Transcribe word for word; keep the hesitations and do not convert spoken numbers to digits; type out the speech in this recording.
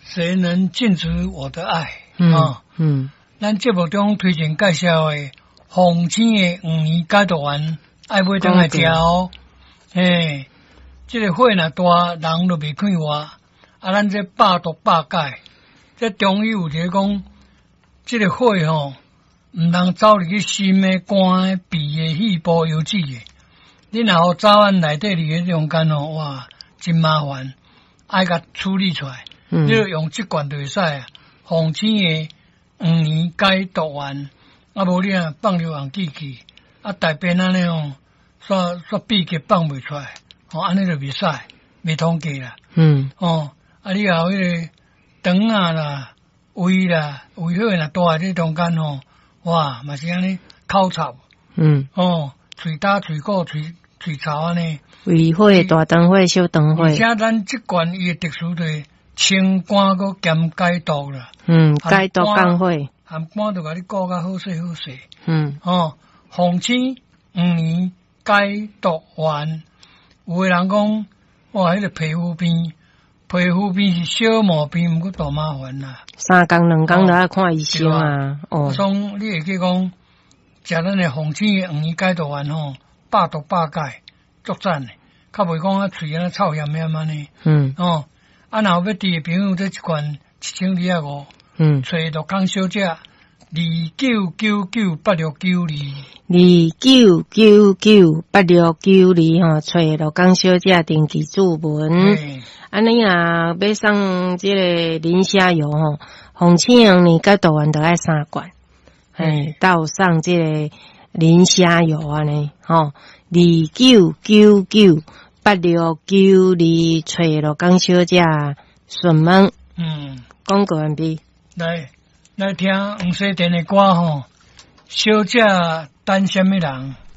谁能禁止我的爱？ 嗯、 哦、 嗯， 咱节目中推荐介绍的红青的五年解毒丸，爱买当来食哦。嘿，这个火若大，人就袂快活。啊，咱这百毒百解，这中医有一个讲，这个火吼，毋通走入去心的、肝的、鼻的、肺部、腰子的。你若好早晚内底里个中间吼，哇，真麻烦，爱甲处理出来。嗯、你就用即罐就会使啊。红青的五年解毒丸，啊无你啊放流红记去，啊大便安尼吼，煞煞闭结放袂出来，哦安尼就袂使，袂通过啦。嗯，哦，啊你后迄个肠啊啦、胃啦、胃火若大这中间吼，哇，嘛是安尼口臭。嗯，哦。喙焦、喙鼓、喙喙臭安尼， 胃火、大肠火、小肠火。 而且咱即罐伊诶特殊对清肝搁兼解毒啦。 嗯，解毒降火， 含肝就甲你顾较好势好势。 嗯， 哦，红青五年解毒丸，有诶人讲，哇，迄、那个皮肤病，皮肤病是小毛病，毋过大麻烦啦。 三工两工都要看医生啊。 哦，所以你会记讲。食咱诶红青诶五年解毒丸吼，百毒百解，足赞诶，较袂讲啊喙啊臭咸咸安尼。嗯。哦，啊，若有要滴诶朋友，这一罐一千二啊五。嗯。找罗江小姐，二九九九八六九二。 二九九九八六九二吼，找罗江小姐定期注文。安尼啊，要送即个磷虾油吼，红青五年解毒丸都爱三罐。哎，倒上这个磷虾油啊呢，吼，二九九九八六九二，找罗江小姐询问。嗯，广告完毕。 来，来听黄西田的歌吼，小姐等什么人？